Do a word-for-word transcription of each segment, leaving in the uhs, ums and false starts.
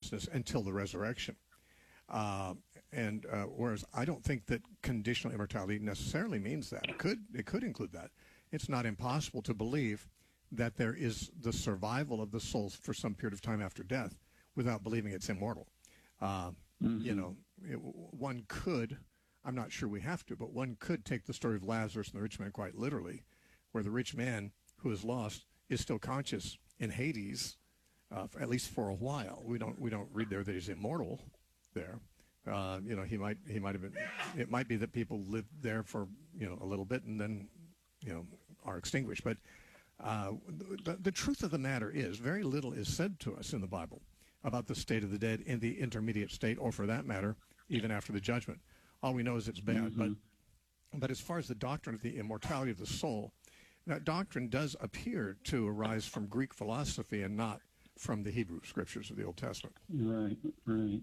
consciousness until the resurrection. Uh, and uh, whereas I don't think that conditional immortality necessarily means that. It could, it could include that. It's not impossible to believe that there is the survival of the soul for some period of time after death without believing it's immortal. Uh, mm-hmm. You know, it, one could, I'm not sure we have to, but one could take the story of Lazarus and the rich man quite literally, where the rich man who is lost is still conscious in Hades, uh, at least for a while. We don't we don't read there that he's immortal there. Uh, you know, he might he might have been. It might be that people live there for you know a little bit and then you know are extinguished. But uh, the, the truth of the matter is, very little is said to us in the Bible about the state of the dead in the intermediate state, or for that matter, even after the judgment. All we know is it's bad. Mm-hmm. But but as far as the doctrine of the immortality of the soul, that doctrine does appear to arise from Greek philosophy and not from the Hebrew scriptures of the Old Testament. Right, right.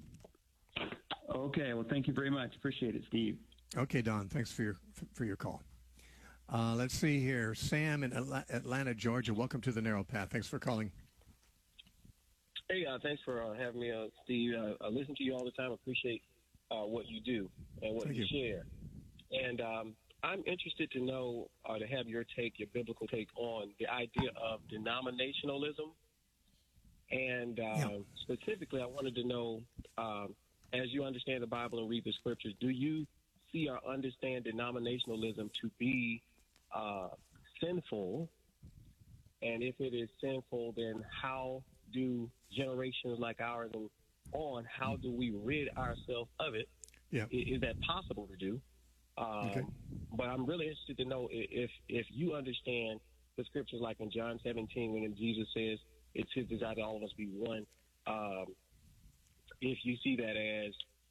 Okay, well, thank you very much. Appreciate it, Steve. Okay, Don, thanks for your for your call. Uh, let's see here. Sam in Atlanta, Georgia. Welcome to the Narrow Path. Thanks for calling. Hey, uh, thanks for uh, having me, uh, Steve. Uh, I listen to you all the time. I appreciate uh, what you do and what you, you share. And um, I'm interested to know, uh, to have your take, your biblical take on the idea of denominationalism. And uh, yeah. specifically, I wanted to know, um, as you understand the Bible and read the scriptures, do you see or understand denominationalism to be uh, sinful? And if it is sinful, then how do generations like ours and on, how do we rid ourselves of it? Yeah. Is, is that possible to do? Um, okay. But I'm really interested to know if if you understand the scriptures, like in John seventeen, when Jesus says it's his desire that all of us be one. Um, if you see that as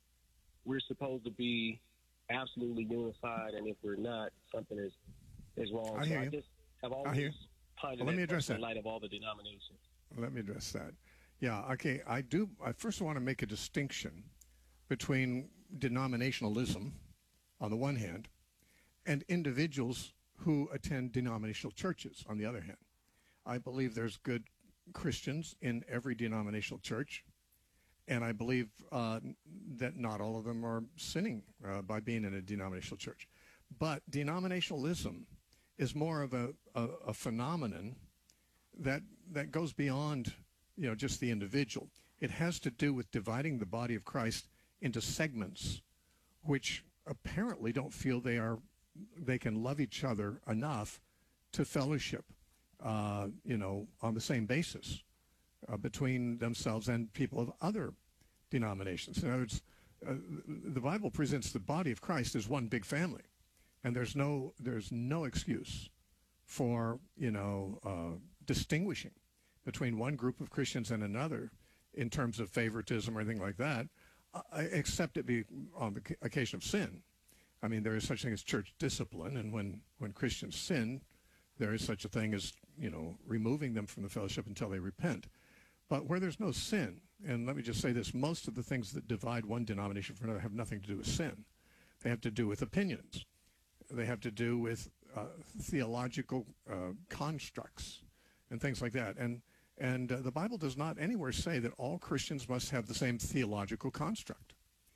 we're supposed to be absolutely unified, and if we're not, something is, is wrong. I hear so you. I just have I always hear. pondered Well, let me address that in light of all the denominations. Let me address that. Yeah, okay. I do. I first want to make a distinction between denominationalism on the one hand and individuals who attend denominational churches on the other hand. I believe there's good Christians in every denominational church, and I believe uh, that not all of them are sinning uh, by being in a denominational church. But denominationalism is more of a, a, a phenomenon that that goes beyond, you know, just the individual. It has to do with dividing the body of Christ into segments, which apparently don't feel they are they can love each other enough to fellowship, uh, you know, on the same basis uh, between themselves and people of other denominations. In other words, uh, the Bible presents the body of Christ as one big family, and there's no there's no excuse for, you know, uh, distinguishing between one group of Christians and another in terms of favoritism or anything like that, uh, except it be on the occasion of sin. I mean, there is such a thing as church discipline, and when, when Christians sin, there is such a thing as, you know, removing them from the fellowship until they repent. But where there's no sin, and let me just say this, most of the things that divide one denomination from another have nothing to do with sin. They have to do with opinions. They have to do with uh, theological uh, constructs and things like that. And and uh, the Bible does not anywhere say that all Christians must have the same theological construct.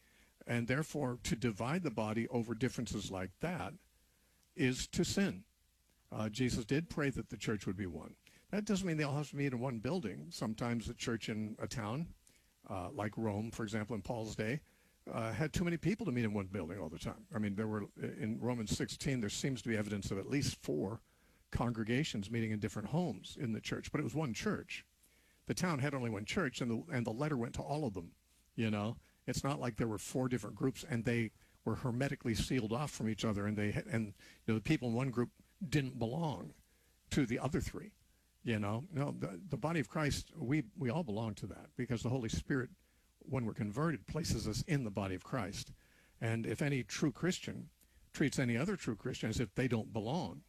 And therefore, to divide the body over differences like that is to sin. Uh, Jesus did pray that the church would be one. That doesn't mean they all have to meet in one building. Sometimes a church in a town, uh, like Rome, for example, in Paul's day, Uh, had too many people to meet in one building all the time. I mean, there were, in Romans sixteen, there seems to be evidence of at least four congregations meeting in different homes in the church, but it was one church. The town had only one church, and the, and the letter went to all of them, you know. It's not like there were four different groups, and they were hermetically sealed off from each other, and they had, and you know, the people in one group didn't belong to the other three, you know. No, the, the body of Christ, we, we all belong to that, because the Holy Spirit, when we're converted, places us in the body of Christ. And if any true Christian treats any other true Christian as if they don't belong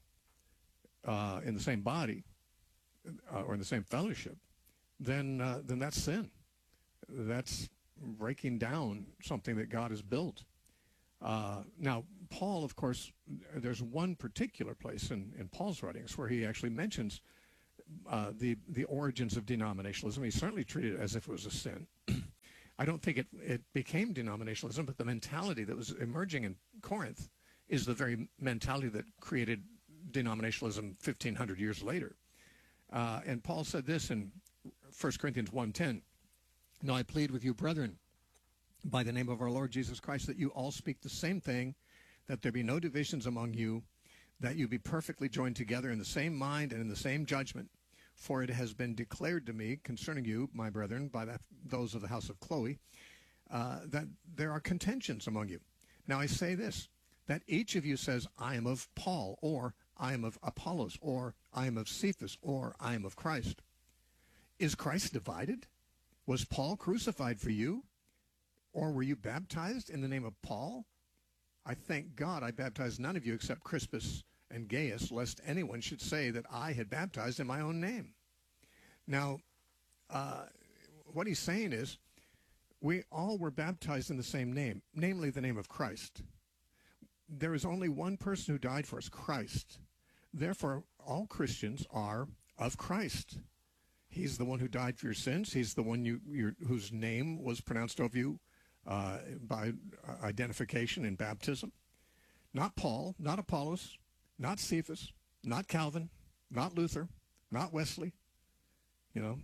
uh, in the same body uh, or in the same fellowship, then uh, then that's sin. That's breaking down something that God has built. Uh, now, Paul, of course, there's one particular place in, in Paul's writings where he actually mentions uh, the, the origins of denominationalism. He certainly treated it as if it was a sin. I don't think it, it became denominationalism, but the mentality that was emerging in Corinth is the very mentality that created denominationalism fifteen hundred years later. Uh, and Paul said this in First Corinthians one ten, "Now I plead with you, brethren, by the name of our Lord Jesus Christ, that you all speak the same thing, that there be no divisions among you, that you be perfectly joined together in the same mind and in the same judgment. For it has been declared to me concerning you, my brethren, by the, those of the house of Chloe, uh, that there are contentions among you. Now I say this, that each of you says, I am of Paul, or I am of Apollos, or I am of Cephas, or I am of Christ. Is Christ divided? Was Paul crucified for you? Or were you baptized in the name of Paul? I thank God I baptized none of you except Crispus and Gaius, lest anyone should say that I had baptized in my own name." Now, uh, what he's saying is, we all were baptized in the same name, namely the name of Christ. There is only one person who died for us, Christ. Therefore, all Christians are of Christ. He's the one who died for your sins. He's the one you, your, whose name was pronounced over you uh, by identification in baptism. Not Paul, not Apollos, not Cephas, not Calvin, not Luther, not Wesley. You know,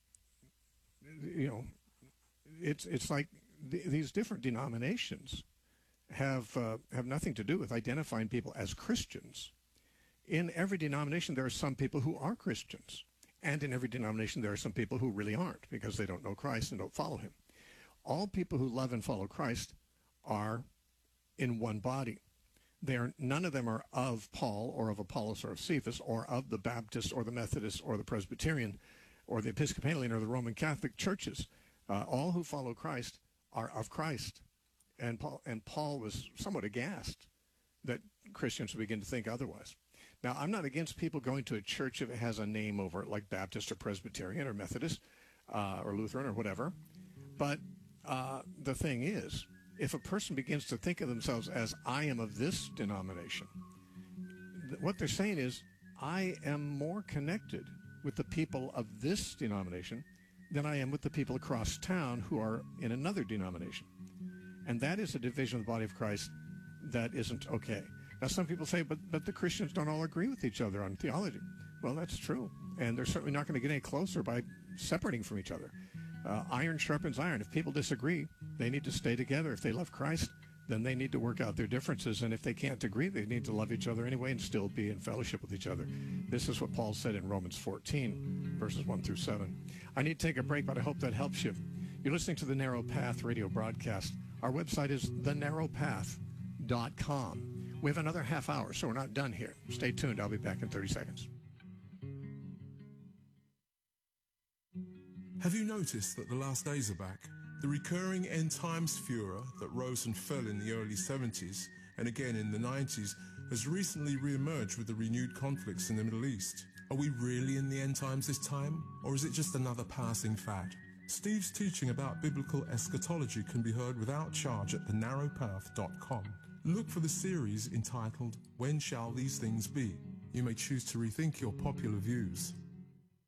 you know, it's it's like th these different denominations have uh, have nothing to do with identifying people as Christians. In every denomination, there are some people who are Christians, and in every denomination, there are some people who really aren't because they don't know Christ and don't follow him. All people who love and follow Christ are in one body. They are, none of them are of Paul or of Apollos or of Cephas or of the Baptist or the Methodist or the Presbyterian or the Episcopalian or the Roman Catholic churches. Uh, all who follow Christ are of Christ. And Paul, and Paul was somewhat aghast that Christians would begin to think otherwise. Now, I'm not against people going to a church if it has a name over it, like Baptist or Presbyterian or Methodist uh, or Lutheran or whatever. But uh, the thing is, if a person begins to think of themselves as, I am of this denomination, th what they're saying is, I am more connected with the people of this denomination than I am with the people across town who are in another denomination. And that is a division of the body of Christ that isn't okay. Now, some people say, but, but the Christians don't all agree with each other on theology. Well, that's true. And they're certainly not going to get any closer by separating from each other. Uh, iron sharpens iron. If people disagree, they need to stay together. If they love Christ, then they need to work out their differences. And if they can't agree, they need to love each other anyway and still be in fellowship with each other. This is what Paul said in Romans fourteen, verses one through seven. I need to take a break, but I hope that helps you. You're listening to the Narrow Path radio broadcast. Our website is the narrow path dot com. We have another half hour, so we're not done here. Stay tuned. I'll be back in thirty seconds. Have you noticed that the last days are back? The recurring end times furor that rose and fell in the early seventies and again in the nineties has recently re-emerged with the renewed conflicts in the Middle East. Are we really in the end times this time, or is it just another passing fad? Steve's teaching about biblical eschatology can be heard without charge at the narrow path dot com. Look for the series entitled, When Shall These Things Be? You may choose to rethink your popular views.